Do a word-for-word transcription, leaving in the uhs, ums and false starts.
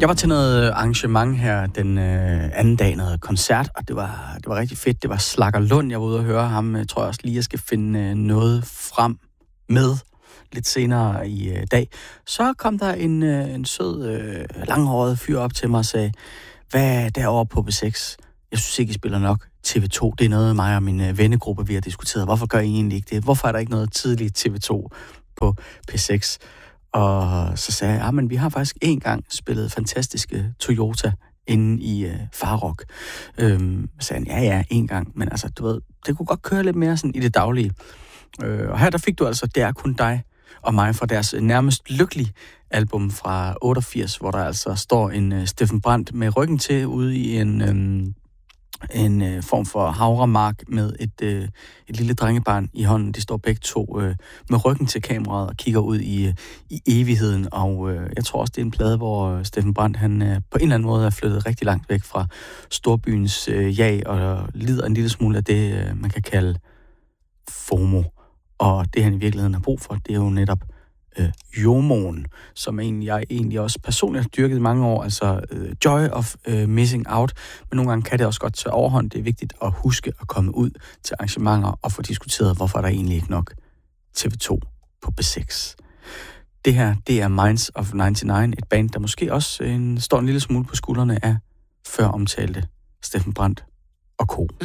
Jeg var til noget arrangement her den øh, anden dag, noget koncert, og det var, det var rigtig fedt. Det var Slakker Lund, jeg var ude og høre ham. Jeg tror også lige, jeg skal finde øh, noget frem med lidt senere i øh, dag. Så kom der en, øh, en sød, øh, langhåret fyr op til mig og sagde, hvad er derovre på B seks? Jeg synes ikke, I spiller nok T V to. Det er noget, mig og min øh, vennegruppe, vi har diskuteret. Hvorfor gør I egentlig ikke det? Hvorfor er der ikke noget tidligt T V to på P seks? Og så sagde jeg, at vi har faktisk en gang spillet fantastiske Toyota inde i øh, Farrock. Øhm, så sagde han, ja ja, en gang, men altså, du ved, det kunne godt køre lidt mere sådan i det daglige. Øh, og her der fik du altså, det er kun dig og mig fra deres nærmest lykkelige album fra otteogfirs, hvor der altså står en øh, Steffen Brandt med ryggen til ude i en... Øh, en øh, form for havremark med et, øh, et lille drengebarn i hånden. De står begge to øh, med ryggen til kameraet og kigger ud i, øh, i evigheden. Og øh, jeg tror også, det er en plade, hvor Steffen Brandt, han øh, på en eller anden måde er flyttet rigtig langt væk fra storbyens øh, jag og lider en lille smule af det, øh, man kan kalde FOMO. Og det, han i virkeligheden har brug for, det er jo netop øh, jomoen, som egentlig, jeg egentlig også personligt har dyrket i mange år, altså øh, joy of øh, missing out, men nogle gange kan det også godt tage overhånd. Det er vigtigt at huske at komme ud til arrangementer og få diskuteret, hvorfor der egentlig ikke nok T V to på B seks. Det her, det er Minds of nioghalvfems, et band, der måske også en, står en lille smule på skuldrene af før omtalte Steffen Brandt og co.